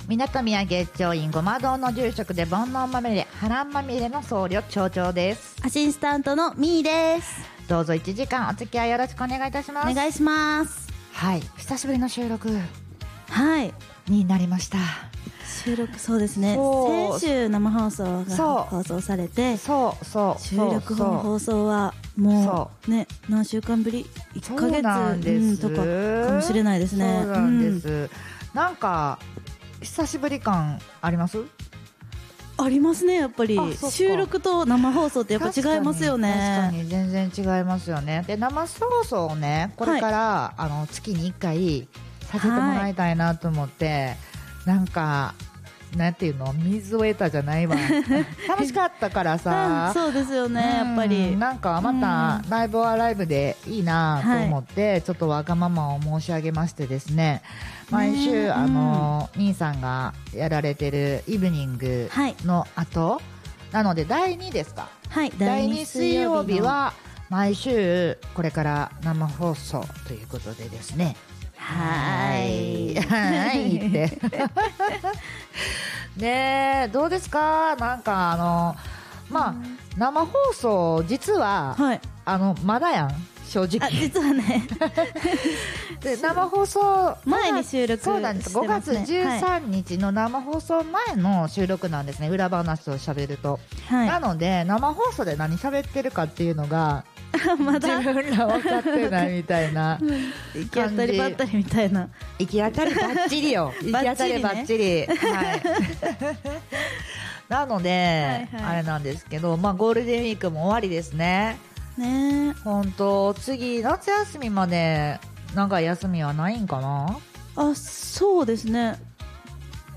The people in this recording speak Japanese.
みなとみや月長院ごま堂の住職で煩悩まみれ波乱まみれの僧侶長々です。 アシスタントのみーです。 どうぞ1時間お付き合いよろしくお願いいたします。 お願いします。 はい、久しぶりの収録はいになりました。 収録、そうですね。先週生放送が放送されて、収録後の放送はもうね、何週間ぶり、1ヶ月とかかもしれないですね。 そうなんです、なんか久しぶり感あります？ ありますね。やっぱり収録と生放送ってやっぱ違いますよね。 確かに全然違いますよね。で、生放送をね、これから、月に1回させてもらいたいなと思って、なんかなんていうの、水を得たじゃないわ楽しかったからさ、 そうですよね、やっぱりなんかまたライブはライブでいいなと思って、ちょっとわがままを申し上げましてですね、毎週みーさんがやられてるイブニングの後、なので第2ですか、第2水曜日は毎週これから生放送ということでですね、はいってねえ、どうですか？なんか生放送実は、まだやん、正直。 実はねで、生放送前に収録してますね。 そうなんです。5月13日の生放送前の収録なんですね、裏話を喋ると、なので生放送で何喋ってるかっていうのがまだ自分ら分かってないみたいな行き当たりばったりみたいな。 行き当たりばっちりよ行き当たりばっちり、なので、あれなんですけど、ゴールデンウィークも終わりですね。本当、次夏休みまで長い休みはないんかな。 そうですね。